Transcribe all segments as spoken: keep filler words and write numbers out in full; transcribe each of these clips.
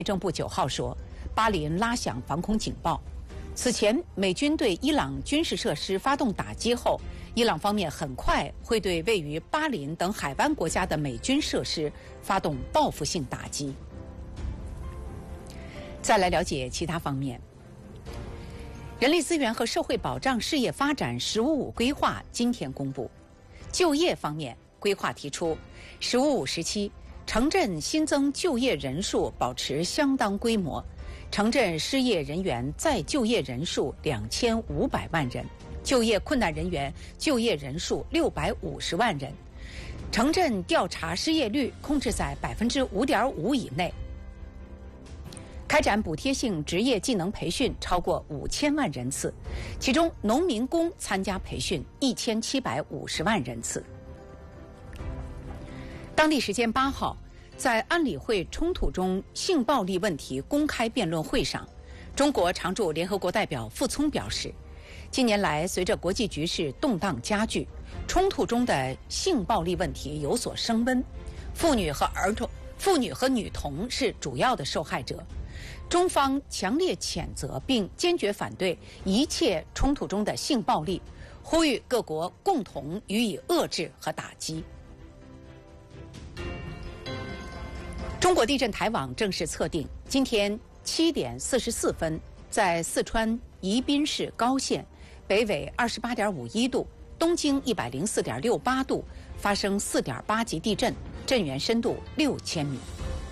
内政部九号说，巴林拉响防空警报。此前，美军对伊朗军事设施发动打击后，伊朗方面很快会对位于巴林等海湾国家的美军设施发动报复性打击。再来了解其他方面。人力资源和社会保障事业发展“十五五”规划今天公布。就业方面，规划提出“十五五”时期，城镇新增就业人数保持相当规模，城镇失业人员再就业人数两千五百万人，就业困难人员就业人数六百五十万人，城镇调查失业率控制在百分之五点五以内。开展补贴性职业技能培训超过五千万人次，其中农民工参加培训一千七百五十万人次。当地时间八号，在安理会冲突中性暴力问题公开辩论会上，中国常驻联合国代表傅聪表示，近年来随着国际局势动荡加剧，冲突中的性暴力问题有所升温，妇女和儿童、妇女和女童是主要的受害者。中方强烈谴责并坚决反对一切冲突中的性暴力，呼吁各国共同予以遏制和打击。中国地震台网正式测定，今天七点四十四分，在四川宜宾市高县，北纬二十八点五一度，东经一百零四点六八度，发生四点八级地震，震源深度六千米。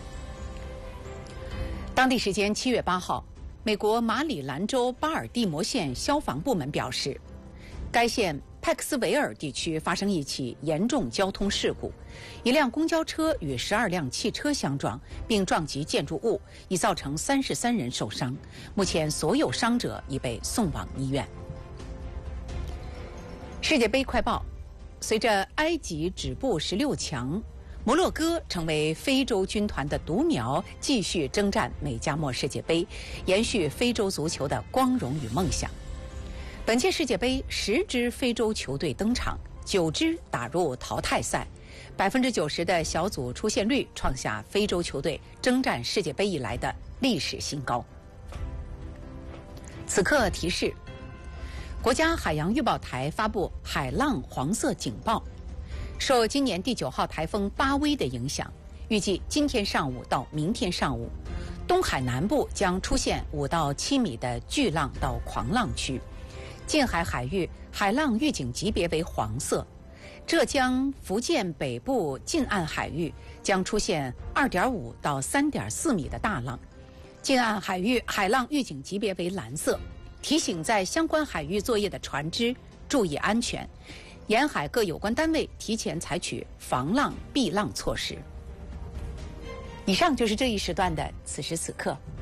当地时间七月八号，美国马里兰州巴尔的摩县消防部门表示，该县派克斯维尔地区发生一起严重交通事故，一辆公交车与十二辆汽车相撞，并撞击建筑物，已造成三十三人受伤。目前，所有伤者已被送往医院。世界杯快报：随着埃及止步十六强，摩洛哥成为非洲军团的独苗，继续征战美加墨世界杯，延续非洲足球的光荣与梦想。本届世界杯，十支非洲球队登场，九支打入淘汰赛，百分之九十的小组出线率创下非洲球队征战世界杯以来的历史新高。此刻提示：国家海洋预报台发布海浪黄色警报。受今年第九号台风巴威的影响，预计今天上午到明天上午，东海南部将出现五到七米的巨浪到狂浪区，近海海域海浪预警级别为黄色，浙江、福建北部近岸海域将出现二点五到三点四米的大浪，近岸海域海浪预警级别为蓝色，提醒在相关海域作业的船只注意安全。沿海各有关单位提前采取防浪避浪措施。以上就是这一时段的此时此刻。